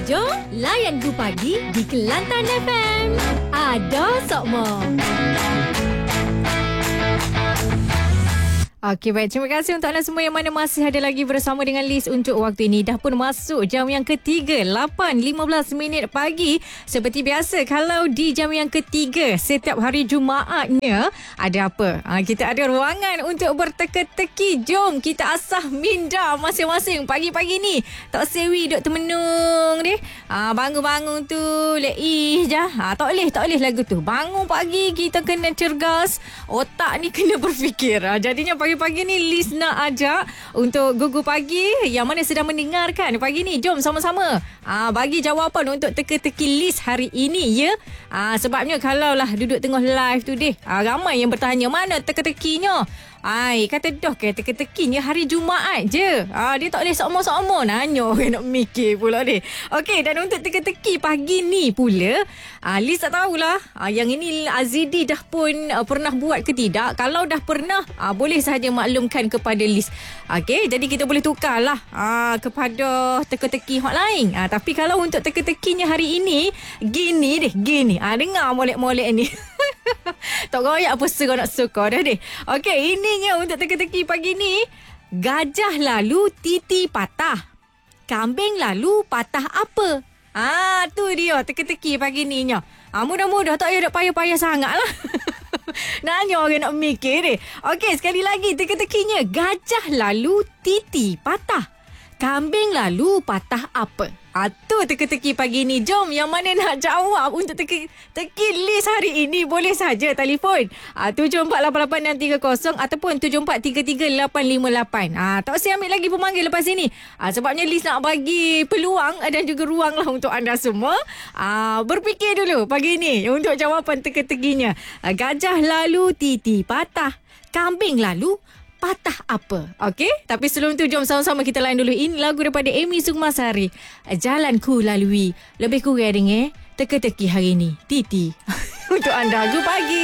Jom layan Gu Pagi di Kelantan FM. Ada Sokmo. Okey, baik. Terima kasih untuk anda semua yang mana masih ada lagi bersama dengan Liz untuk waktu ini. Dah pun masuk jam yang ketiga, 8.15 pagi. Seperti biasa, kalau di jam yang ketiga, setiap hari Jumaatnya, ada apa? Kita ada ruangan untuk berteka-teki. Jom kita asah minda masing-masing pagi-pagi ni. Tak sewi duk termenung deh. Bangun-bangun tu, leih je. Tak boleh lagu tu. Bangun pagi, kita kena cergas. Otak ni kena berfikir. Jadinya pagi-pagi ni Liz nak ajak untuk Gugu Pagi yang mana sedang mendengarkan pagi ni. Jom sama-sama bagi jawapan untuk teka-teki Liz hari ini, ya. Sebabnya kalaulah duduk tengah live tu deh, ramai yang bertanya mana teka-tekinya. Kata dah ke teka-tekinya hari Jumaat je. Dia tak boleh sokmo-sokmo nanya. Nak mikir pula deh. Okey, dan untuk teka-teki pagi ni pula, Liz tak tahulah yang ini Azidi dah pun pernah buat ke tidak. Kalau dah pernah, boleh sahaja maklumkan kepada Liz. Okey, jadi kita boleh tukarlah kepada teka-teki hot lain. Tapi kalau untuk teka-tekinya hari ini, gini. Dengar molek-molek ni. Tak goyak apa seronok suka dah deh. Okey, ininya untuk teka-teki pagi ni. Gajah lalu titi patah. Kambing lalu patah apa? Tu dia teka-teki pagi ni nya. Mudah-mudah tak payah nak payah-payah sangat lah. Nanya orang nak mikir deh. Okey, sekali lagi teka-tekinya. Gajah lalu titi patah. Kambing lalu patah apa? Tu teka-teki pagi ni. Jom yang mana nak jawab untuk teka-teki Liz hari ini, boleh saja telefon 748830 ataupun 743388. Tak usah ambil lagi pemanggil lepas ini. Sebabnya Liz nak bagi peluang dan juga ruang lah untuk anda semua berfikir dulu pagi ni untuk jawapan teka-tekinya. Gajah lalu titi patah. Kambing lalu patah apa? Okey? Tapi sebelum tu, jom sama-sama kita layan dulu. Ini lagu daripada Amy Sukmasari. Jalan ku lalui. Lebih kurang teka-teki hari ni. Titi. Untuk anda. Gu Pagi.